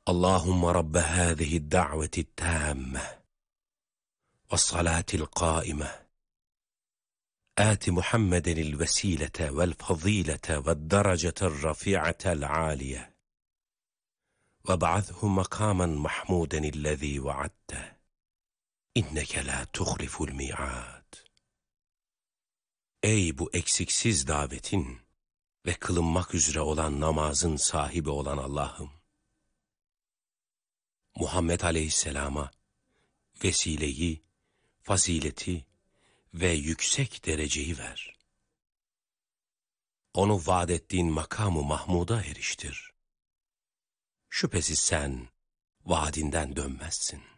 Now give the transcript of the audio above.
اللهم رب هذه الدعوة التامة والصلاة القائمة آت محمدا الوسيلة والفضيلة والدرجة الرفيعة العالية وابعثه مقاما محمودا الذي وعدته إنك لا تخلف الميعاد. Ey bu eksiksiz davetin ve kılınmak üzere olan namazın sahibi olan Allah'ım, Muhammed Aleyhisselam'a vesileyi, fazileti ve yüksek dereceyi ver. Onu vaad ettiğin makamı Mahmud'a eriştir. Şüphesiz sen vaadinden dönmezsin.